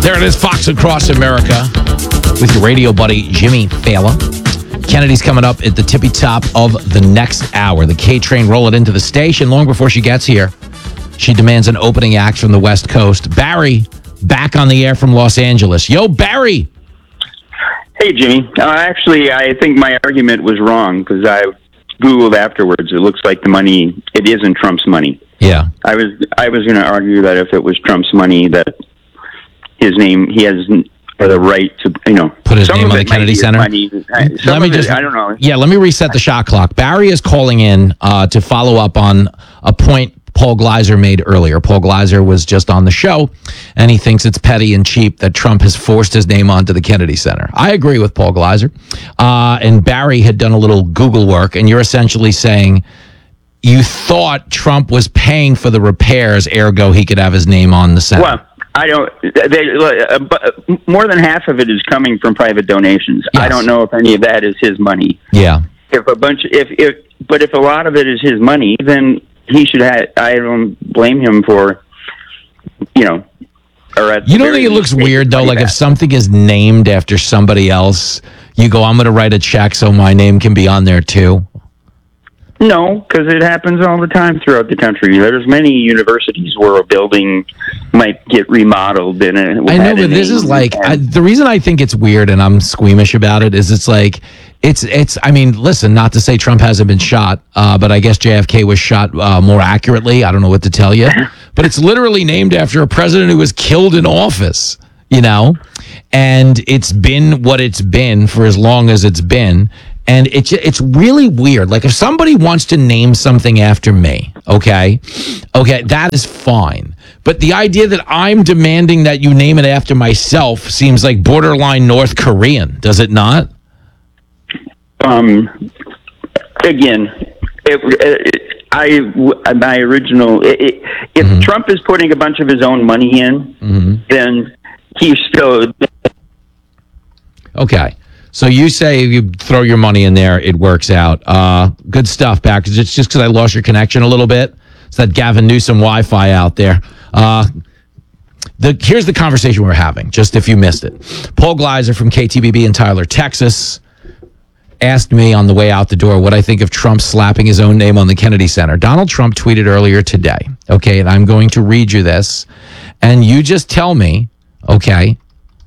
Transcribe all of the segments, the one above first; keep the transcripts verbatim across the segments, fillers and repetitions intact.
There it is, Fox Across America with your radio buddy, Jimmy Fallon. Kennedy's coming up at the tippy top of the next hour. The K-Train rolling into the station. Long before she gets here, she demands an opening act from the West Coast. Barry, back on the air from Los Angeles. Yo, Barry. Hey, Jimmy. Uh, actually, I think my argument was wrong because I Googled afterwards. It looks like the money, it isn't Trump's money. Yeah. I was I was going to argue that if it was Trump's money, that his name, he has the right to, you know, put his name on the Kennedy Center. Money, let me just, it, I don't know. Yeah, let me reset the shot clock. Barry is calling in uh, to follow up on a point Paul Gleiser made earlier. Paul Gleiser was just on the show, and he thinks it's petty and cheap that Trump has forced his name onto the Kennedy Center. I agree with Paul Gleiser. Uh, and Barry had done a little Google work, and you're essentially saying you thought Trump was paying for the repairs, ergo he could have his name on the center. Well, I don't. They, uh, but more than half of it is coming from private donations. Yes. I don't know if any of that is his money. Yeah. If a bunch, if if, but if a lot of it is his money, then he should have. I don't blame him for, you know. Or at you don't think it looks weird though? Like back. If something is named after somebody else, you go, "I'm going to write a check so my name can be on there too." No, because it happens all the time throughout the country. There's many universities where a building might get remodeled. And it I know, but this is like I, the reason I think it's weird, and I'm squeamish about it. Is it's like it's it's. I mean, listen, not to say Trump hasn't been shot, uh, but I guess J F K was shot uh, more accurately. I don't know what to tell you, but it's literally named after a president who was killed in office. You know, and it's been what it's been for as long as it's been. And it's it's really weird. Like if somebody wants to name something after me, okay, okay, that is fine. But the idea that I'm demanding that you name it after myself seems like borderline North Korean, does it not? Um, again, it, it, I my original. It, it, if mm-hmm. Trump is putting a bunch of his own money in, mm-hmm. then he's still okay. So you say if you throw your money in there, it works out. Uh, good stuff, back. It's just because I lost your connection a little bit. It's that Gavin Newsom Wi-Fi out there. Uh, the here's the conversation we're having, just if you missed it. Paul Gleiser from K T B B in Tyler, Texas, asked me on the way out the door what I think of Trump slapping his own name on the Kennedy Center. Donald Trump tweeted earlier today, okay, and I'm going to read you this, and you just tell me, okay,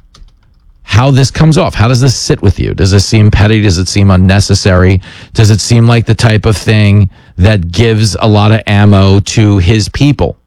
how this comes off. How does this sit with you? Does this seem petty? Does it seem unnecessary? Does it seem like the type of thing that gives a lot of ammo to his people?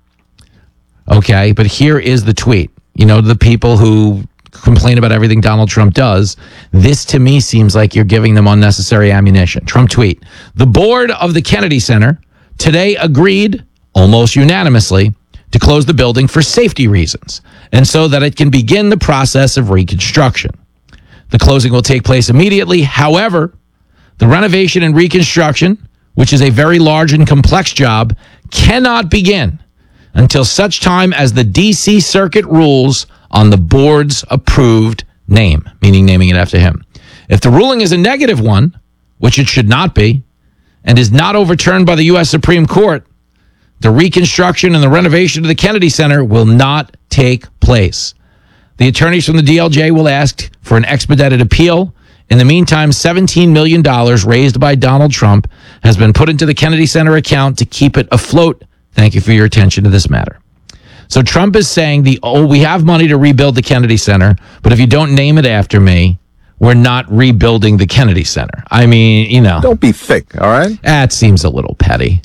Okay, but here is the tweet. You know, the people who complain about everything Donald Trump does, this to me seems like you're giving them unnecessary ammunition. Trump tweet, the board of the Kennedy Center today agreed, almost unanimously, to close the building for safety reasons, and so that it can begin the process of reconstruction. The closing will take place immediately. However, the renovation and reconstruction, which is a very large and complex job, cannot begin until such time as the D C Circuit rules on the board's approved name, meaning naming it after him. If the ruling is a negative one, which it should not be, and is not overturned by the U S Supreme Court, the reconstruction and the renovation of the Kennedy Center will not take place. The attorneys from the D L J will ask for an expedited appeal. In the meantime, seventeen million dollars raised by Donald Trump has been put into the Kennedy Center account to keep it afloat. Thank you for your attention to this matter. So Trump is saying, the oh, we have money to rebuild the Kennedy Center, but if you don't name it after me, we're not rebuilding the Kennedy Center. I mean, you know. Don't be thick, all right? That seems a little petty.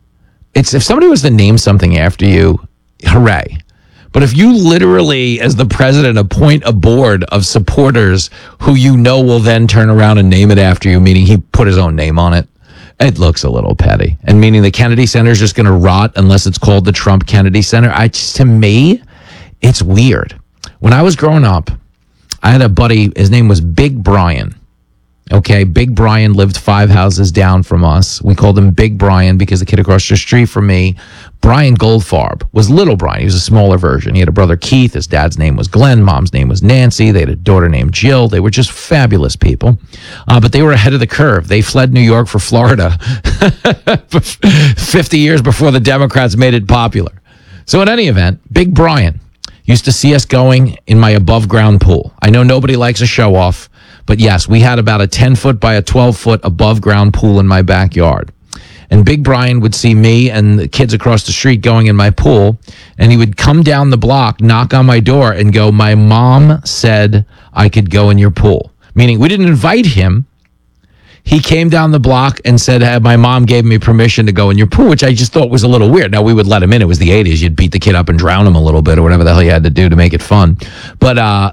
It's if somebody was to name something after you, hooray. But if you literally, as the president, appoint a board of supporters who you know will then turn around and name it after you, meaning he put his own name on it, it looks a little petty. And meaning the Kennedy Center is just going to rot unless it's called the Trump Kennedy Center. I just, to me, it's weird. When I was growing up, I had a buddy, his name was Big Brian. Okay, Big Brian lived five houses down from us. We called him Big Brian because the kid across the street from me, Brian Goldfarb, was Little Brian. He was a smaller version. He had a brother, Keith. His dad's name was Glenn. Mom's name was Nancy. They had a daughter named Jill. They were just fabulous people. Uh, but they were ahead of the curve. They fled New York for Florida fifty years before the Democrats made it popular. So in any event, Big Brian used to see us going in my above ground pool. I know nobody likes a show off, but yes, we had about a ten foot by a twelve foot above ground pool in my backyard. And Big Brian would see me and the kids across the street going in my pool, and he would come down the block, knock on my door, and go, "My mom said I could go in your pool." Meaning we didn't invite him. He came down the block and said, hey, my mom gave me permission to go in your pool, which I just thought was a little weird. Now, we would let him in. It was the eighties. You'd beat the kid up and drown him a little bit or whatever the hell you had to do to make it fun. But uh,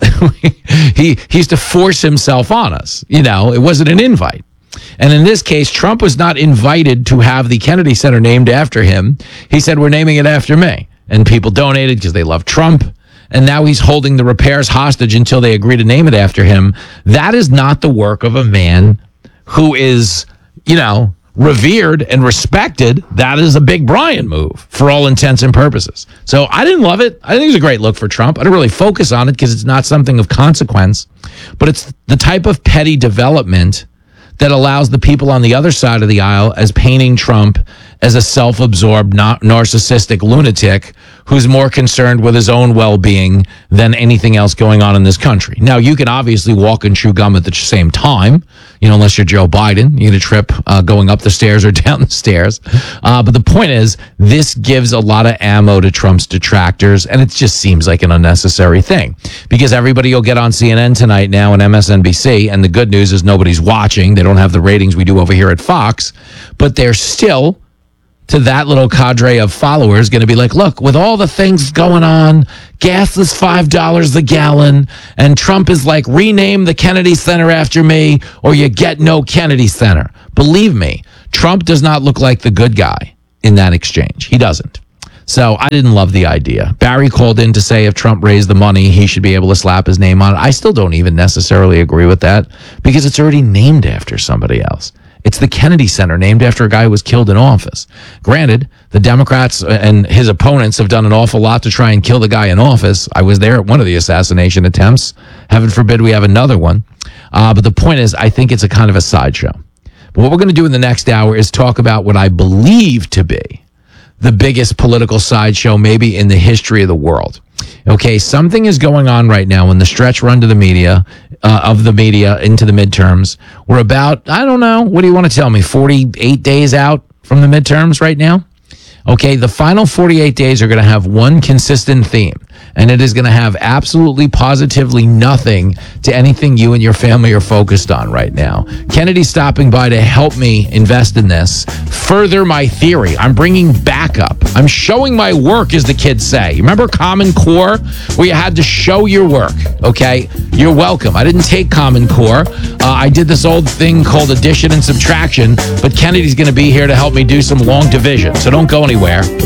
he, he used to force himself on us. You know, it wasn't an invite. And in this case, Trump was not invited to have the Kennedy Center named after him. He said, we're naming it after me. And people donated because they love Trump. And now he's holding the repairs hostage until they agree to name it after him. That is not the work of a man who is, you know, revered and respected. That is a Big Brian move for all intents and purposes. So I didn't love it. I think it was a great look for Trump. I don't really focus on it because it's not something of consequence, but it's the type of petty development that allows the people on the other side of the aisle as painting Trump as a self-absorbed, not narcissistic lunatic who's more concerned with his own well-being than anything else going on in this country. Now, you can obviously walk and chew gum at the same time, you know, unless you're Joe Biden. You get a trip uh, going up the stairs or down the stairs. Uh, but the point is, this gives a lot of ammo to Trump's detractors, and it just seems like an unnecessary thing because everybody will get on C N N tonight now and M S N B C, and the good news is nobody's watching. They don't have the ratings we do over here at Fox, but they're still, to that little cadre of followers, going to be like, look, with all the things going on, gas is five dollars a gallon, and Trump is like, rename the Kennedy Center after me, or you get no Kennedy Center. Believe me, Trump does not look like the good guy in that exchange. He doesn't. So I didn't love the idea. Barry called in to say if Trump raised the money, he should be able to slap his name on it. I still don't even necessarily agree with that because it's already named after somebody else. It's the Kennedy Center, named after a guy who was killed in office. Granted, the Democrats and his opponents have done an awful lot to try and kill the guy in office. I was there at one of the assassination attempts. Heaven forbid we have another one. Uh, but the point is, I think it's a kind of a sideshow. But what we're going to do in the next hour is talk about what I believe to be the biggest political sideshow maybe in the history of the world. Okay, something is going on right now in the stretch run to the media, uh, of the media into the midterms. We're about, I don't know, what do you want to tell me, forty-eight days out from the midterms right now? Okay, the final forty-eight days are going to have one consistent theme, and it is going to have absolutely positively nothing to anything you and your family are focused on right now. Kennedy's stopping by to help me invest in this, further my theory. I'm bringing backup. I'm showing my work, as the kids say. Remember Common Core, where you had to show your work, okay? You're welcome. I didn't take Common Core. Uh, I did this old thing called addition and subtraction, but Kennedy's going to be here to help me do some long division, so don't go anywhere.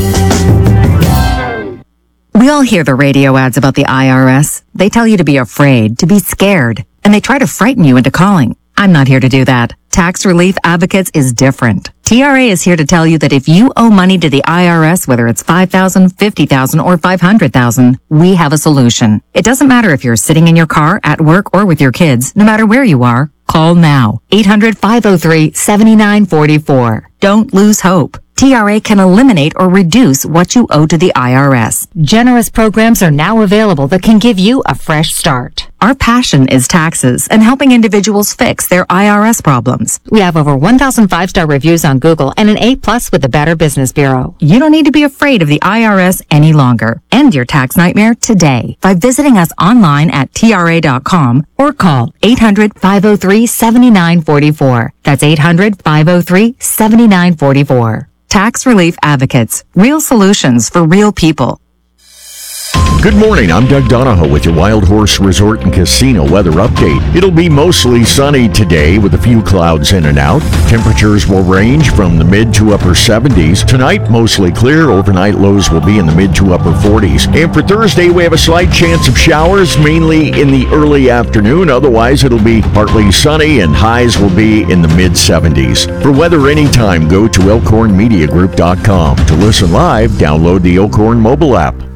We all hear the radio ads about the I R S. They tell you to be afraid, to be scared, and they try to frighten you into calling. I'm not here to do that. Tax Relief Advocates is different. T R A is here to tell you that if you owe money to the I R S, whether it's five thousand dollars, fifty thousand dollars, or five hundred thousand dollars, we have a solution. It doesn't matter if you're sitting in your car, at work, or with your kids. No matter where you are, call now. eight hundred, five oh three, seven nine four four. Don't lose hope. T R A can eliminate or reduce what you owe to the I R S. Generous programs are now available that can give you a fresh start. Our passion is taxes and helping individuals fix their I R S problems. We have over one thousand five-star reviews on Google and an A plus with the Better Business Bureau. You don't need to be afraid of the I R S any longer. End your tax nightmare today by visiting us online at T R A dot com or call eight hundred, five oh three, seven nine four four. That's eight hundred, five oh three, seven nine four four. Tax Relief Advocates. Real solutions for real people. Good morning, I'm Doug Donahoe with your Wild Horse Resort and Casino weather update. It'll be mostly sunny today with a few clouds in and out. Temperatures will range from the mid to upper seventies. Tonight, mostly clear. Overnight lows will be in the mid to upper forties. And for Thursday, we have a slight chance of showers, mainly in the early afternoon. Otherwise, it'll be partly sunny and highs will be in the mid seventies. For weather anytime, go to elkhorn media group dot com. To listen live, download the Elkhorn mobile app.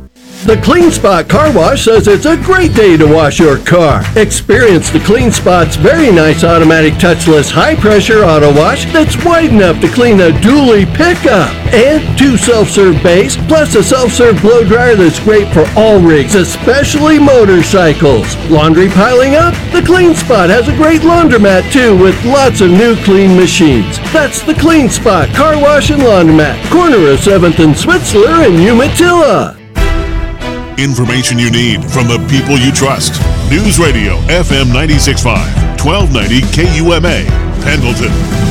The Clean Spot Car Wash says it's a great day to wash your car. Experience the Clean Spot's very nice automatic touchless high-pressure auto wash that's wide enough to clean a dually pickup. And two self-serve bays, plus a self-serve blow dryer that's great for all rigs, especially motorcycles. Laundry piling up? The Clean Spot has a great laundromat too with lots of new clean machines. That's the Clean Spot Car Wash and Laundromat, corner of seventh and Switzler in Umatilla. Information you need from the people you trust. News Radio F M ninety-six point five, twelve ninety K U M A, Pendleton.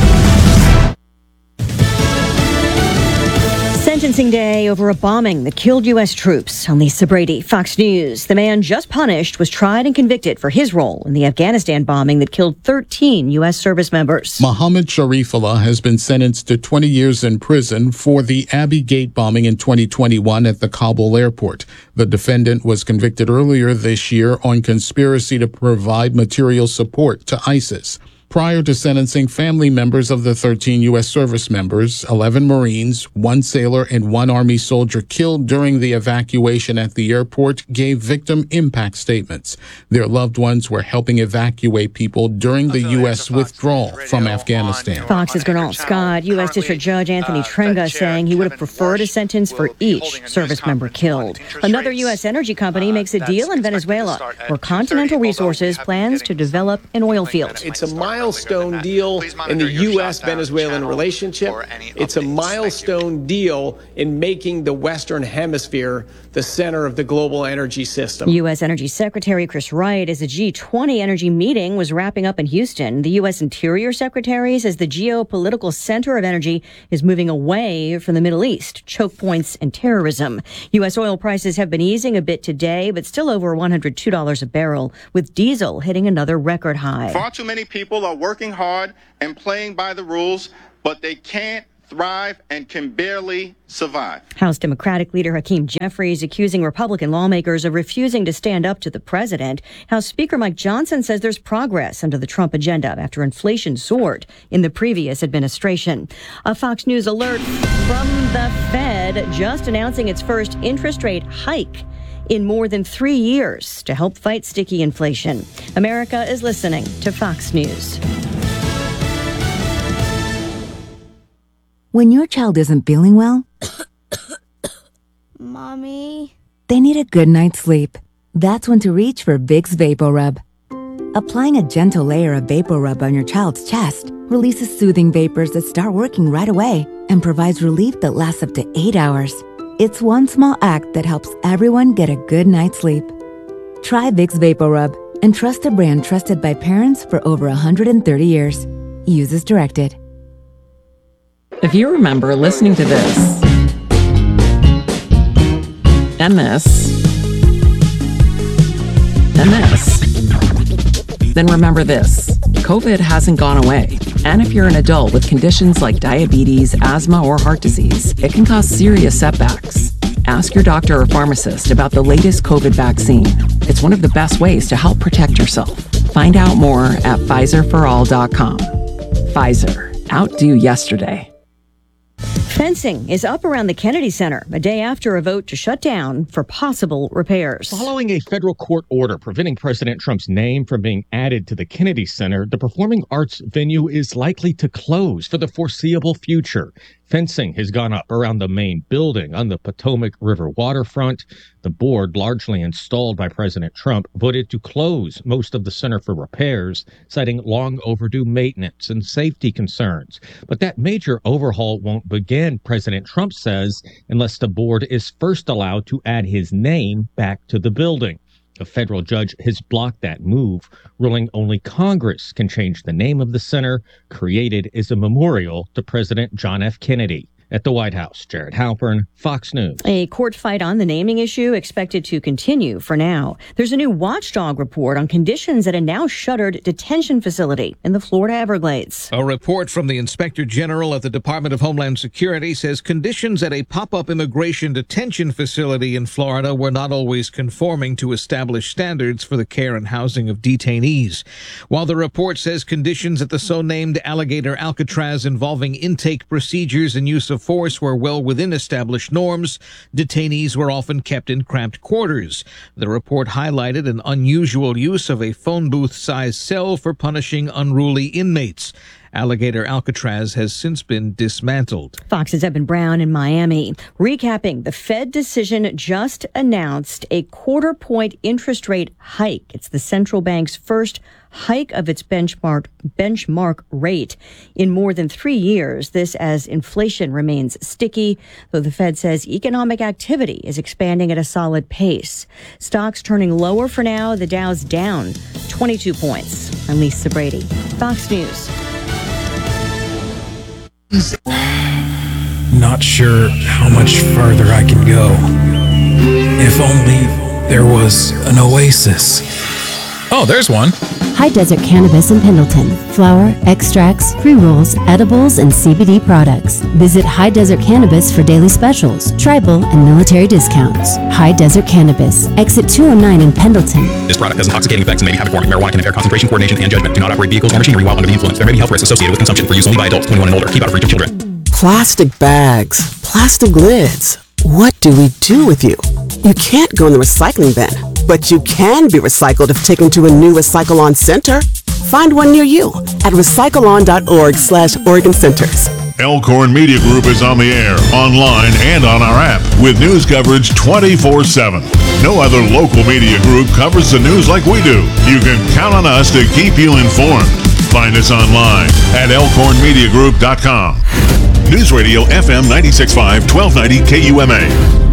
Sentencing day over a bombing that killed U S troops. I'm Lisa Brady, Fox News. The man just punished was tried and convicted for his role in the Afghanistan bombing that killed thirteen U S service members. Mohammed Sharifullah has been sentenced to twenty years in prison for the Abbey Gate bombing in twenty twenty-one at the Kabul airport. The defendant was convicted earlier this year on conspiracy to provide material support to ISIS. Prior to sentencing, family members of the thirteen U S service members, eleven Marines, one sailor, and one Army soldier killed during the evacuation at the airport gave victim impact statements. Their loved ones were helping evacuate people during the U S withdrawal from Afghanistan. Fox's Gernal Scott, U S District Judge Anthony Trenga saying he would have preferred a sentence for each service member killed. Another U S energy company makes a deal in Venezuela where Continental Resources plans to develop an oil field. It's a milestone deal in the U S Venezuelan relationship. It's a milestone deal in making the Western Hemisphere the center of the global energy system. U S Energy Secretary Chris Wright, as the G twenty energy meeting was wrapping up in Houston, the U S Interior Secretary says the geopolitical center of energy is moving away from the Middle East, choke points, and terrorism. U S oil prices have been easing a bit today, but still over one hundred two dollars a barrel, with diesel hitting another record high. Far too many people are working hard and playing by the rules, but they can't thrive and can barely survive. House Democratic leader Hakeem Jeffries accusing Republican lawmakers of refusing to stand up to the president. House Speaker Mike Johnson says there's progress under the Trump agenda after inflation soared in the previous administration. A Fox News alert from the Fed just announcing its first interest rate hike in more than three years to help fight sticky inflation. America is listening to Fox News. When your child isn't feeling well, Mommy, they need a good night's sleep. That's when to reach for Vicks VapoRub. Applying a gentle layer of VapoRub on your child's chest releases soothing vapors that start working right away and provides relief that lasts up to eight hours. It's one small act that helps everyone get a good night's sleep. Try Vicks VapoRub and trust a brand trusted by parents for over one hundred thirty years. Use as directed. If you remember listening to this, and this, and this, then remember this. COVID hasn't gone away. And if you're an adult with conditions like diabetes, asthma, or heart disease, it can cause serious setbacks. Ask your doctor or pharmacist about the latest COVID vaccine. It's one of the best ways to help protect yourself. Find out more at Pfizer for all dot com. Pfizer, outdo yesterday. Fencing is up around the Kennedy Center a day after a vote to shut down for possible repairs. Following a federal court order preventing President Trump's name from being added to the Kennedy Center, the performing arts venue is likely to close for the foreseeable future. Fencing has gone up around the main building on the Potomac River waterfront. The board, largely installed by President Trump, voted to close most of the center for repairs, citing long overdue maintenance and safety concerns. But that major overhaul won't begin, President Trump says, unless the board is first allowed to add his name back to the building. A federal judge has blocked that move, ruling only Congress can change the name of the center, created as a memorial to President John F. Kennedy. At the White House, Jared Halpern, Fox News. A court fight on the naming issue expected to continue for now. There's a new watchdog report on conditions at a now shuttered detention facility in the Florida Everglades. A report from the Inspector General at the Department of Homeland Security says conditions at a pop-up immigration detention facility in Florida were not always conforming to established standards for the care and housing of detainees. While the report says conditions at the so-named Alligator Alcatraz involving intake procedures and use of force were well within established norms, detainees were often kept in cramped quarters. The report highlighted an unusual use of a phone booth-sized cell for punishing unruly inmates. Alligator Alcatraz has since been dismantled. Fox's Eben Brown in Miami. Recapping, the Fed decision just announced a quarter point interest rate hike. It's the central bank's first hike of its benchmark benchmark rate in more than three years. This as inflation remains sticky, though the Fed says economic activity is expanding at a solid pace. Stocks turning lower for now. The Dow's down twenty-two points. I'm Lisa Brady, Fox News. Not sure how much further I can go. If only there was an oasis. Oh, there's one. High Desert Cannabis in Pendleton. Flower, extracts, pre-rolls, edibles, and C B D products. Visit High Desert Cannabis for daily specials, tribal, and military discounts. High Desert Cannabis. Exit two oh nine in Pendleton. This product has intoxicating effects and may be habit-forming. Marijuana can impair concentration, coordination, and judgment. Do not operate vehicles or machinery while under the influence. There may be health risks associated with consumption. For use only by adults twenty-one and older. Keep out of reach of children. Plastic bags. Plastic lids. What do we do with you? You can't go in the recycling bin, but you can be recycled if taken to a new Recycle-On center. Find one near you at recycleon.org slash Oregon Centers. Elkhorn Media Group is on the air, online, and on our app with news coverage twenty-four seven. No other local media group covers the news like we do. You can count on us to keep you informed. Find us online at elkhorn media group dot com. News Radio F M ninety-six point five, twelve ninety K U M A.